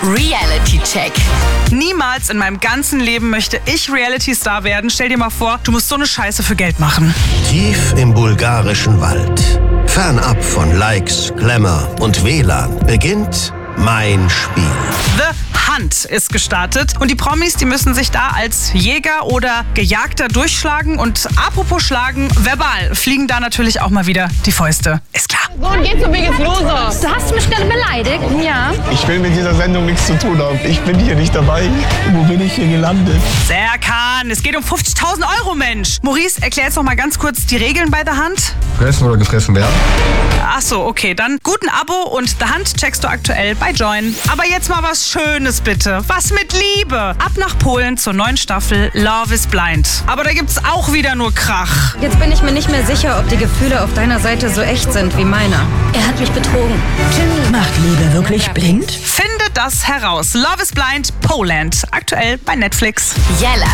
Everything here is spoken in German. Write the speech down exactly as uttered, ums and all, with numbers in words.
Reality-Check. Niemals in meinem ganzen Leben möchte ich Reality-Star werden. Stell dir mal vor, du musst so eine Scheiße für Geld machen. Tief im bulgarischen Wald, fernab von Likes, Glamour und W L A N, beginnt Mein Spiel. The Hunt ist gestartet und die Promis, die müssen sich da als Jäger oder Gejagter durchschlagen. Und apropos schlagen, verbal fliegen da natürlich auch mal wieder die Fäuste. Ist klar. So, und geht's um Biggest Loser. Du hast mich gerade beleidigt? Ja. Ich will mit dieser Sendung nichts zu tun haben. Ich bin hier nicht dabei. Wo bin ich hier gelandet? Serkan, es geht um fünfzigtausend Euro, Mensch. Maurice, erklär jetzt noch mal ganz kurz die Regeln bei The Hunt. Fressen oder gefressen werden? Ach so, okay, dann guten Abo und The Hunt checkst du aktuell bei Join. Aber jetzt mal was Schönes bitte. Was mit Liebe. Ab nach Polen zur neuen Staffel Love is Blind. Aber da gibt's auch wieder nur Krach. Jetzt bin ich mir nicht mehr sicher, ob die Gefühle auf deiner Seite so echt sind wie meiner. Er hat mich betrogen. Jimmy, macht Liebe wirklich blind? Finde das heraus. Love is Blind Poland. Aktuell bei Netflix. Jella.